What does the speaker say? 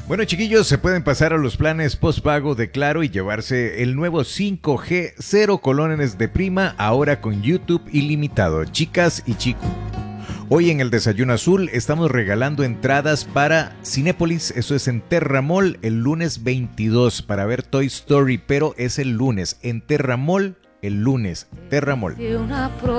Bueno, chiquillos, se pueden pasar a los planes postpago de Claro y llevarse el nuevo 5G 0 colones de prima, ahora con YouTube ilimitado. Chicas y chicos, hoy en el Desayuno Azul estamos regalando entradas para Cinépolis, eso es en Terra Mall, el lunes 22 para ver Toy Story, pero es el lunes, en Terra Mall, el lunes, Terra Mall.